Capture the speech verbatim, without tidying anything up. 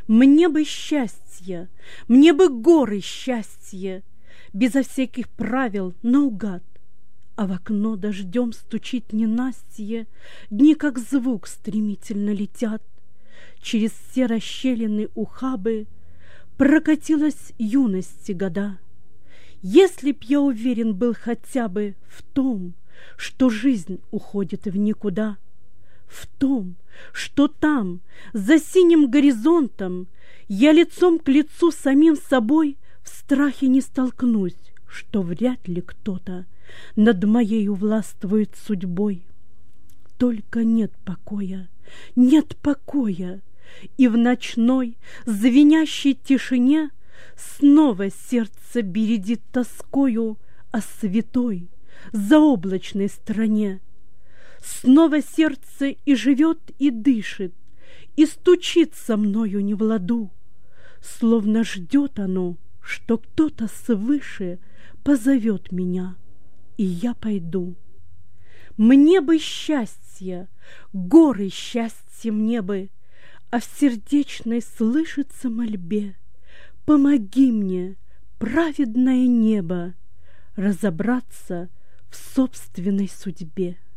Мне бы счастье, мне бы горы счастья, безо всяких правил, наугад. А в окно дождем стучит ненастье, дни, как звук, стремительно летят. Через все расщелины ухабы прокатилась юности года. Если б я уверен был хотя бы в том, что жизнь уходит в никуда, в том, что там, за синим горизонтом, я лицом к лицу самим собой в страхе не столкнусь, что вряд ли кто-то над моею властвует судьбой. Только нет покоя, нет покоя, и в ночной звенящей тишине снова сердце бередит тоскою о святой заоблачной стране. Снова сердце и живет, и дышит, и стучит со мною не в ладу, словно ждет оно, что кто-то свыше позовет меня, и я пойду. Мне бы счастья, горы счастья мне бы, а в сердечной слышится мольбе: помоги мне, праведное небо, разобраться в собственной судьбе.